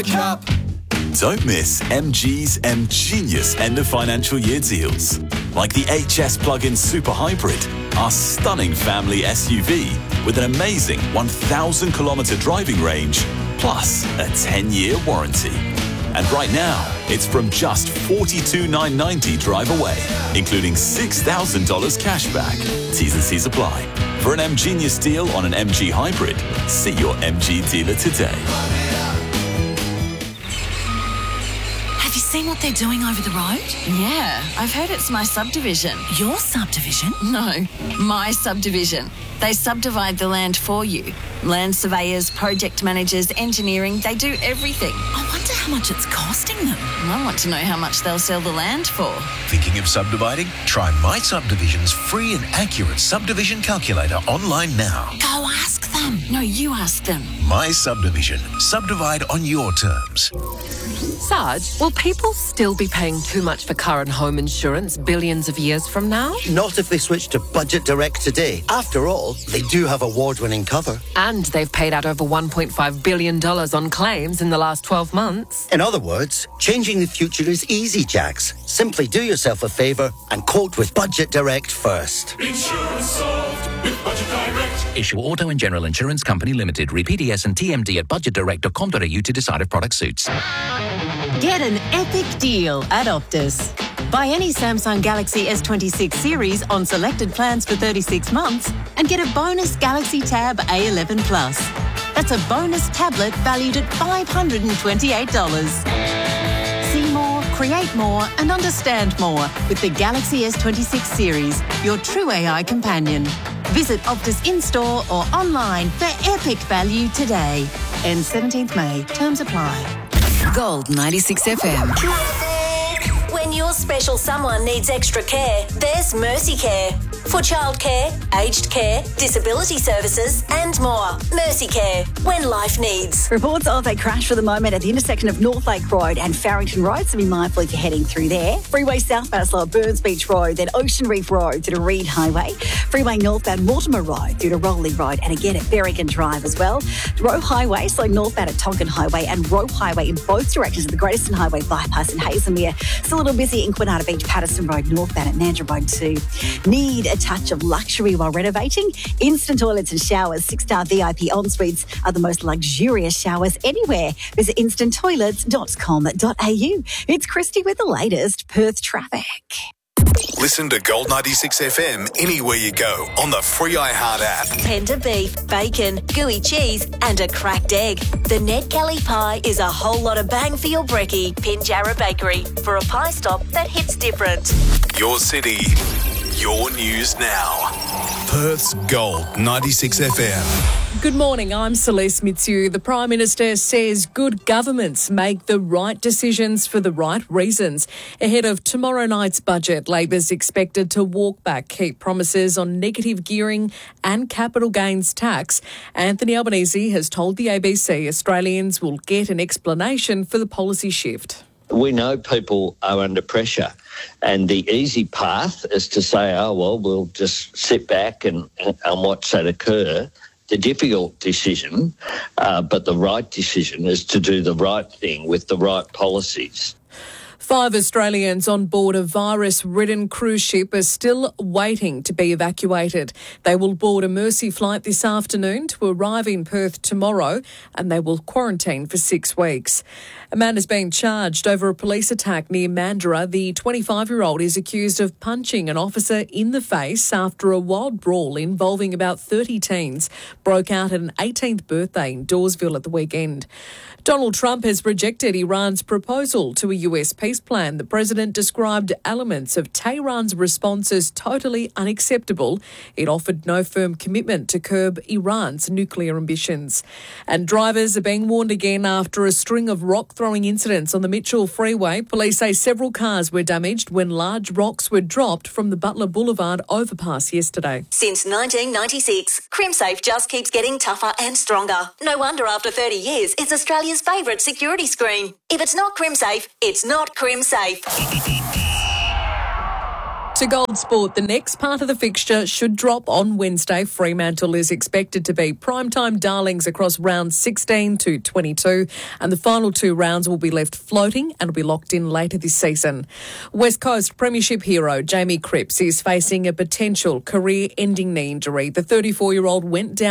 a cup. Don't miss MG's M-Genius end of financial year deals. Like the HS plug-in Super Hybrid, our stunning family SUV with an amazing 1,000 kilometre driving range, plus a 10-year warranty. And right now, it's from just $42,990 drive away, including $6,000 cash back. T's and C's apply. For an M-Genius deal on an MG Hybrid, see your MG dealer today. Have you seen what they're doing over the road? Yeah, I've heard it's my subdivision. Your subdivision? No, my subdivision. They subdivide the land for you. Land surveyors, project managers, engineering, they do everything. I wonder how much it's costing them. I want to know how much they'll sell the land for. Thinking of subdividing? Try My Subdivision's free and accurate subdivision calculator online now. Go ask them. No, you ask them. My Subdivision. Subdivide on your terms. Sarge, will people still be paying too much for car and home insurance billions of years from now? Not if they switch to Budget Direct today. After all, they do have award-winning cover. And they've paid out over $1.5 billion on claims in the last 12 months. In other words, changing the future is easy, Jax. Simply do yourself a favour and quote with Budget Direct first. Insurance solved with Budget Direct. Issue Auto and General Insurance Company Limited. Read PDS and TMD at budgetdirect.com.au to decide if product suits. Get an epic deal at Optus. Buy any Samsung Galaxy S26 series on selected plans for 36 months and get a bonus Galaxy Tab A11 Plus. That's a bonus tablet valued at $528. See more, create more and understand more with the Galaxy S26 series, your true AI companion. Visit Optus in-store or online for epic value today. Ends 17th May. Terms apply. Gold 96 FM. When your special someone needs extra care, there's Mercy Care. For childcare, aged care, disability services and more. Mercy Care, when life needs. Reports of a crash for the moment at the intersection of North Lake Road and Farrington Road, so be mindful if you're heading through there. Freeway southbound slow at Burns Beach Road, then Ocean Reef Road due to Reed Highway. Freeway northbound Mortimer Road due to Rowley Road, and again at Berrigan Drive as well. Roe Highway, slow northbound at Tonkin Highway, and Roe Highway in both directions at the Greatestern Highway bypass in Hazelmere. Still a little busy in Quinata Beach, Patterson Road northbound at Nandra Road too. Need a touch of luxury while renovating? Instant toilets and showers, 6-star VIP en-suites are the most luxurious showers anywhere. Visit instanttoilets.com.au. It's Christy with the latest Perth traffic. Listen to Gold 96 FM anywhere you go on the free iHeart app. Tender beef, bacon, gooey cheese and a cracked egg. The Ned Kelly pie is a whole lot of bang for your brekkie. Pinjarra Bakery for a pie stop that hits different. Your city, your news now. Perth's Gold 96 FM. Good morning, I'm Celeste Mitsu. The Prime Minister says good governments make the right decisions for the right reasons. Ahead of tomorrow night's budget, Labor's expected to walk back key promises on negative gearing and capital gains tax. Anthony Albanese has told the ABC Australians will get an explanation for the policy shift. We know people are under pressure, and the easy path is to say, oh, well, we'll just sit back and watch that occur. The difficult decision, but the right decision, is to do the right thing with the right policies. 5 Australians on board a virus-ridden cruise ship are still waiting to be evacuated. They will board a Mercy flight this afternoon to arrive in Perth tomorrow, and they will quarantine for 6 weeks. A man has been charged over a police attack near Mandurah. The 25-year-old is accused of punching an officer in the face after a wild brawl involving about 30 teens broke out at an 18th birthday in Dawesville at the weekend. Donald Trump has rejected Iran's proposal to a US peace plan. The president described elements of Tehran's response as totally unacceptable. It offered no firm commitment to curb Iran's nuclear ambitions. And drivers are being warned again after a string of rock-throwing incidents on the Mitchell Freeway. Police say several cars were damaged when large rocks were dropped from the Butler Boulevard overpass yesterday. Since 1996, CrimSafe just keeps getting tougher and stronger. No wonder after 30 years, it's Australia's favourite security screen. If it's not CrimSafe, it's not CrimSafe. To Gold Sport, the next part of the fixture should drop on Wednesday. Fremantle is expected to be primetime darlings across rounds 16 to 22, and the final 2 rounds will be left floating and will be locked in later this season. West Coast Premiership hero Jamie Cripps is facing a potential career-ending knee injury. The 34-year-old went down